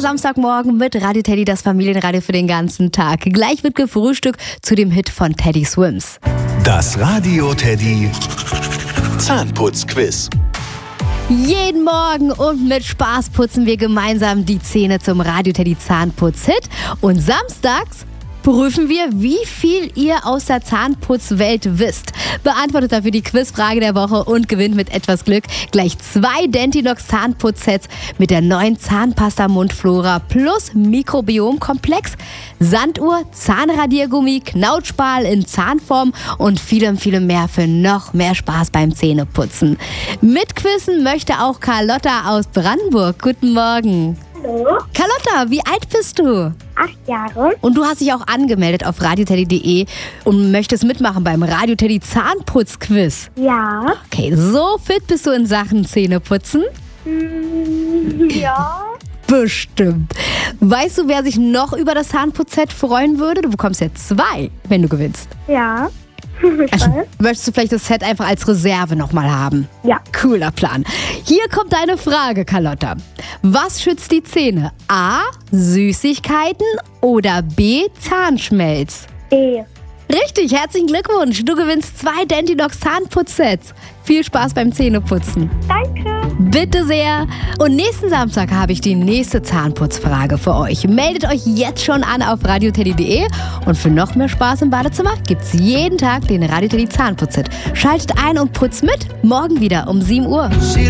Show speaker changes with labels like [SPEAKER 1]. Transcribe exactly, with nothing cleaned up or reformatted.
[SPEAKER 1] Samstagmorgen mit Radio Teddy, das Familienradio für den ganzen Tag. Gleich wird gefrühstückt zu dem Hit von Teddy Swims.
[SPEAKER 2] Das Radio Teddy Zahnputzquiz.
[SPEAKER 1] Jeden Morgen und mit Spaß putzen wir gemeinsam die Zähne zum Radio Teddy Zahnputz-Hit. Und samstags prüfen wir, wie viel ihr aus der Zahnputzwelt wisst. Beantwortet dafür die Quizfrage der Woche und gewinnt mit etwas Glück gleich zwei Dentinox Zahnputzsets mit der neuen Zahnpasta Mundflora plus Mikrobiomkomplex, Sanduhr, Zahnradiergummi, Knautschbal in Zahnform und vielem, vielem mehr für noch mehr Spaß beim Zähneputzen. Mitquissen möchte auch Carlotta aus Brandenburg. Guten Morgen.
[SPEAKER 3] Hallo.
[SPEAKER 1] Carlotta, wie alt bist du?
[SPEAKER 3] Acht Jahre.
[SPEAKER 1] Und du hast dich auch angemeldet auf radioteddy punkt de und möchtest mitmachen beim Radio Teddy Zahnputzquiz.
[SPEAKER 3] Ja.
[SPEAKER 1] Okay, so fit bist du in Sachen Zähneputzen?
[SPEAKER 3] Mm, ja.
[SPEAKER 1] Bestimmt. Weißt du, wer sich noch über das Zahnputzset freuen würde? Du bekommst ja zwei, wenn du gewinnst.
[SPEAKER 3] Ja.
[SPEAKER 1] Also, möchtest du vielleicht das Set einfach als Reserve nochmal haben?
[SPEAKER 3] Ja.
[SPEAKER 1] Cooler Plan. Hier kommt deine Frage, Carlotta. Was schützt die Zähne? A. Süßigkeiten oder B. Zahnschmelz?
[SPEAKER 3] E.
[SPEAKER 1] Richtig, herzlichen Glückwunsch. Du gewinnst zwei Dentinox Zahnputzsets. Viel Spaß beim Zähneputzen.
[SPEAKER 3] Danke.
[SPEAKER 1] Bitte sehr. Und nächsten Samstag habe ich die nächste Zahnputzfrage für euch. Meldet euch jetzt schon an auf radioteddy punkt de und für noch mehr Spaß im Badezimmer gibt's jeden Tag den Radio Teddy Zahnputzset. Schaltet ein und putzt mit. Morgen wieder um sieben Uhr.